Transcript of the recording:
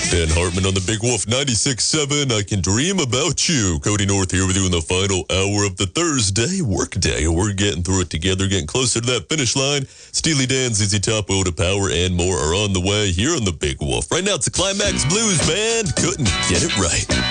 Dan Hartman on the Big Wolf 96.7. I can dream about you. Cody North here with you in the final hour of the Thursday workday. We're getting through it together, getting closer to that finish line. Steely Dan, ZZ Top, Will to Power, and more are on the way here on the Big Wolf. Right now, it's the Climax Blues Band. Couldn't get it right.